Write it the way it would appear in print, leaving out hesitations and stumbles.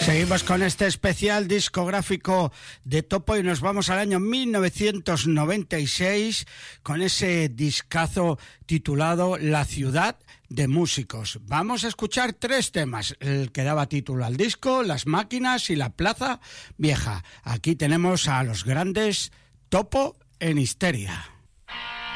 Seguimos con este especial discográfico de Topo y nos vamos al año 1996 con ese discazo titulado La ciudad de músicos. Vamos a escuchar 3 temas, el que daba título al disco, Las máquinas y La plaza vieja. Aquí tenemos a los grandes Topo en Histeria.